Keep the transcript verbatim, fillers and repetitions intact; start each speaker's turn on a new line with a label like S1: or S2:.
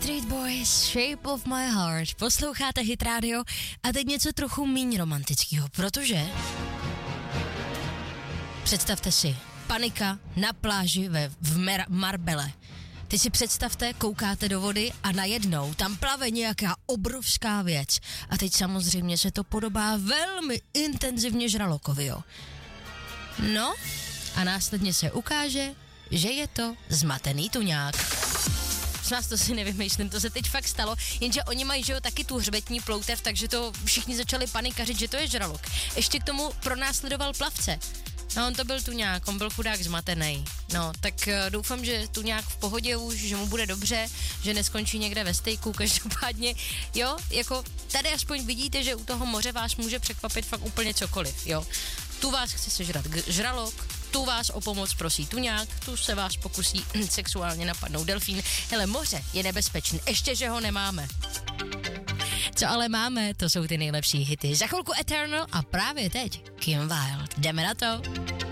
S1: Backstreet Boys, Shape of My Heart. Posloucháte Hit Radio a teď něco trochu míň romantického, protože představte si, panika na pláži ve, v Mer- Marbelle. Teď si představte, koukáte do vody a najednou tam plave nějaká obrovská věc. A teď samozřejmě se to podobá velmi intenzivně žralokovi, jo. No a následně se ukáže, že je to zmatený tuňák. S nás to si nevymýšlím, to se teď fakt stalo, jenže oni mají, že jo, taky tu hřbetní ploutev, takže to všichni začali panikařit, že to je žralok. Ještě k tomu pronásledoval plavce. No on to byl tuňák, on byl chudák zmatený. No, tak uh, doufám, že tuňák v pohodě už, že mu bude dobře, že neskončí někde ve stejku, každopádně, jo, jako tady aspoň vidíte, že u toho moře vás může překvapit fakt úplně cokoliv, jo. Tu vás chce sežrat g- žralok, tu vás o pomoc prosí tuňák, tu se vás pokusí sexuálně napadnout delfín. Hele, moře je nebezpečný, ještě, že ho nemáme. Co ale máme, to jsou ty nejlepší hity. Za chvilku Eternal a právě teď Kim Wilde. Jdeme na to.